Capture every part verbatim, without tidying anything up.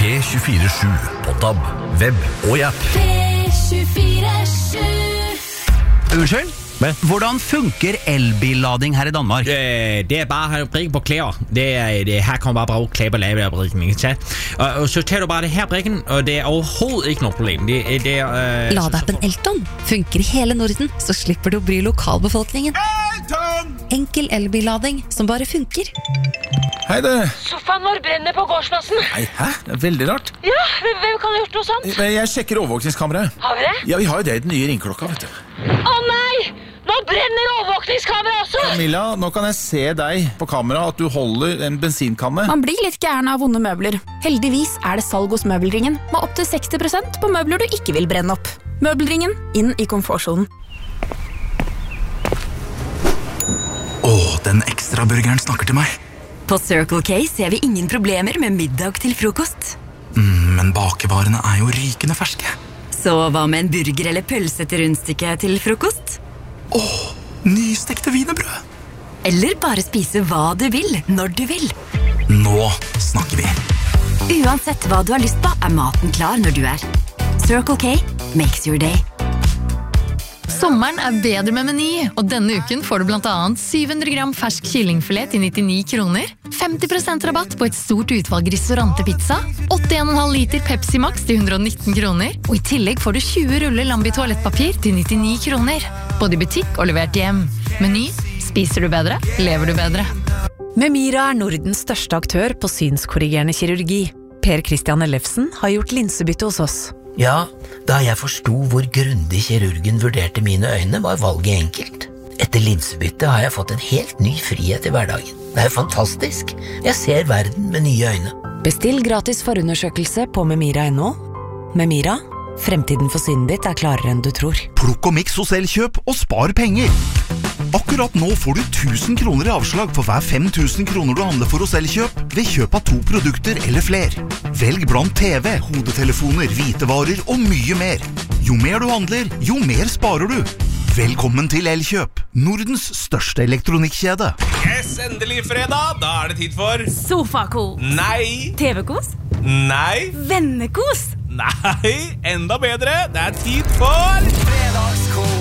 P tjuefire sju på D A B, web og i app. P tjuefire sju. Unnskyld? Men? Hvordan funker elbillading her i Danmark? Det, det er bare å bruke på klær. Det er, det, her kan man bare bruke klær på lavebrikken. Og, og så tar du bare det her brikken, og det er overhovedet ikke noe problem. Det, det, uh, Ladeappen Elton funker i hele Norden, så slipper du å bry lokalbefolkningen. Elton! Enkel elbillading som bare funker. Hei du. Sofaen vår brenner på gårdsplassen. Nei, hæ? Det er veldig rart. Ja, hvem, hvem kan ha gjort noe sånt? Jeg sjekker overvåkningskameraet. Har vi det? Ja, vi har jo det i den nye ringklokka, vet du. Å nei! Nå brenner overvåkningskamera også! Camilla, nå kan jeg se deg på kamera at du holder en bensinkanne. Man blir litt gæren av vonde møbler. Heldigvis er det salg hos Møbelringen med opp til seksti prosent på møbler du ikke vil brenne opp. Møbelringen, inn i komfortzonen. Åh, den ekstra burgeren snakker til meg. På Circle K ser vi ingen problemer med middag til frokost. Mm, men bakevarene er jo rykende ferske. Så hva med en burger eller pølse til rundstykke til frokost? Åh, nystekte wienerbrød. Eller bare spise hva du vil, når du vil. Nå snakker vi. Uansett hva du har lyst på, er maten klar når du er. Circle K makes your day. Sommeren er bedre med Meny, og denne uken får du blant annet syv hundre gram fersk kyllingfilet til nittini kroner, femti prosent rabatt på et stort utvalg ristorante-pizza, åtti komma fem liter Pepsi Max til hundre og nitten kroner, og i tillegg får du tjue ruller Lambi toalettpapir til nittini kroner, både i butikk og levert hjem. Meny, spiser du bedre, lever du bedre. Memira er Nordens største aktør på synskorrigerende kirurgi. Per Christian Ellefsen har gjort linsebytte hos oss. Ja, da jeg forstod hvor grundig kirurgen vurderte mine øyne, var valget enkelt. Etter linsebytte har jeg fått en helt ny frihet i hverdagen. Det er fantastisk. Jeg ser verden med nye øyne. Bestill gratis forundersøkelse på memira punktum no. Memira, fremtiden for synet ditt er klarere enn du tror. Plukk og miks hos Elkjøp og spar penger. Akkurat nå får du tusen kroner i avslag for hver fem tusen kroner du handler for hos Elkjøp ved kjøp av to produkter eller fler. Velg blant T V, hodetelefoner, hvitevarer og mye mer. Jo mer du handler, jo mer sparer du. Velkommen til Elkjøp, Nordens største elektronikkjede. Yes, endelig fredag. Da er det tid for Sofakos. Nei. T V-kos. Nei. Vennekos. Nei, enda bedre. Det er tid for fredagskos.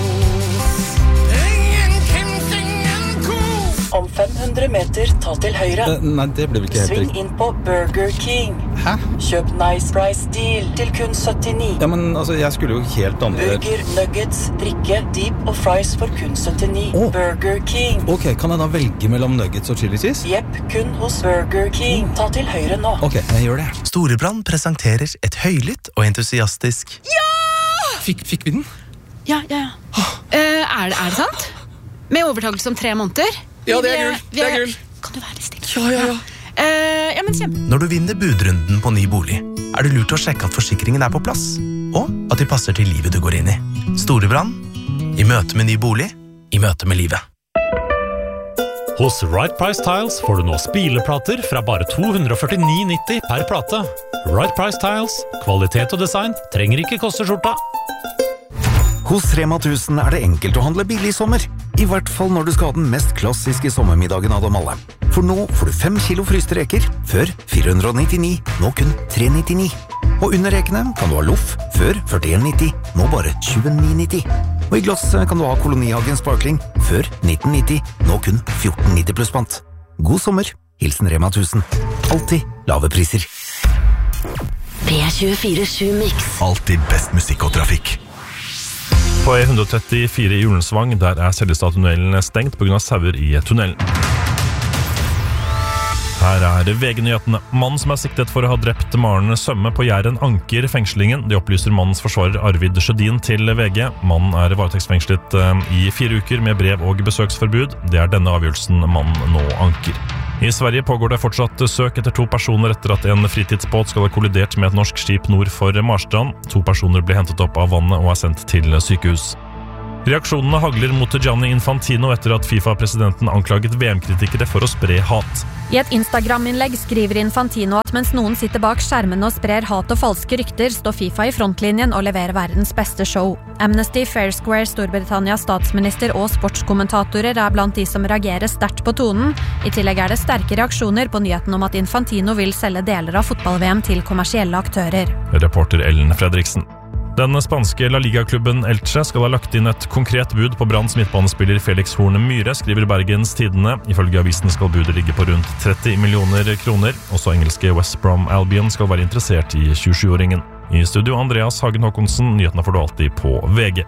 Om fem hundre meter, ta til høyre. Uh, nei, det blir vel ikke helt Sving riktig. inn på Burger King. Hæ? Kjøp Nice Price Deal til kun syttini. Ja, men altså, jeg skulle jo helt andre... Burger, nuggets, drikke, deep og fries for kun syttini. Oh. Burger King. Ok, kan jeg da velge mellom nuggets og chili cheese? Jepp, kun hos Burger King. Ta til høyre nå. Ok, jeg gjør det. Storebrand presenterer et høylytt og entusiastisk. Ja! Fikk, fikk vi den? Ja, ja, ja. Uh, er, det, er det sant? Med overtakelse om tre måneder? Ja, det er gull. Det er gull. Kan du være litt stille? Ja, ja, ja. Uh, ja, men kjempe. Når du vinner budrunden på ny bolig, er det lurt å sjekke at forsikringen er på plass, og at de passer til livet du går inn i. Storebrand, i møte med ny bolig, i møte med livet. Hos Right Price Tiles får du nå spileplater fra bare to hundre og førtini nitti per plate. Right Price Tiles, kvalitet og design trenger ikke koste skjorta. Hos Rema tusen er det enkelt å handle billig i sommer. I hvert fall når du skal ha den mest klassiske sommermiddagen av dem alle. For nå får du fem kilo fryste reker, før fire hundre og nittini, nå kun tre nittini. Og under rekene kan du ha loff, før førtien nitti, nå bare tjueni nitti. Og i glass kan du ha Kolonihagen Sparkling, før nitten nitti, nå kun fjorten nitti pluss pant. God sommer, hilsen Rema tusen. Alltid lave priser. P tjuefire sju Mix. Alltid best musikk og trafikk. På E ett trettifire i Julensvang, der er Seljestad-tunnelen stengt på grunn av sauer i tunnelen. Her er V G-nyhetene. Mannen som er siktet for å ha drept Maren Sømme på Jæren anker fengslingen. Det opplyser mannens forsvarer Arvid Sjødin til V G. Mannen er varetektsfengslet i fire uker med brev- og besøksforbud. Det er denne avgjørelsen mannen nå anker. I Sverige pågår det fortsatt søk etter to personer etter at en fritidsbåt skal ha kollidert med et norsk skip nord for Marstrand. To personer ble hentet opp av vannet og er sendt til sykehus. Reaksjonene hagler mot Gianni Infantino etter at FIFA-presidenten anklaget V M-kritikere for å spre hat. I et Instagram-innlegg skriver Infantino at mens noen sitter bak skjermen og sprer hat og falske rykter, står FIFA i frontlinjen og leverer verdens beste show. Amnesty, Fair Square, Storbritannias statsminister og sportskommentatorer er blant de som reagerer sterkt på tonen. I tillegg er det sterke reaksjoner på nyheten om at Infantino vil selge deler av fotball-V M til kommersielle aktører. Reporter Ellen Fredriksen. Den spanske La Liga-klubben Elche skal ha lagt inn et konkret bud på Branns midtbanespiller Felix Horne Myhre, skriver Bergens Tidende. Ifølge avisen skal budet ligge på rundt tretti millioner kroner. Også engelske West Brom Albion skal være interessert i tjuesjuåringen. I studio Andreas Hagen Håkonsen, nyhetene får du alltid på V G.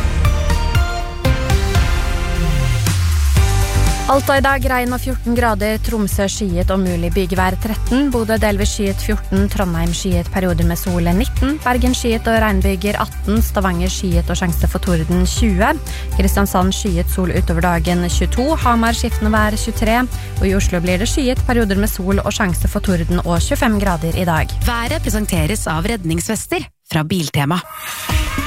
Alta i dag regn og fjorten grader, Tromsø skyet og mulig bygevær tretten, Bodø delvis skyet fjorten, Trondheim skyet perioder med sol nitten, Bergen skyet og regnbyger atten, Stavanger skyet og sjanse for torden tjue, Kristiansand skyet sol utover dagen tjueto, Hamar skiftende vær tjuetre, og i Oslo blir det skyet perioder med sol og sjanse for torden og tjuefem grader i dag. Været presenteres av redningsvester fra Biltema.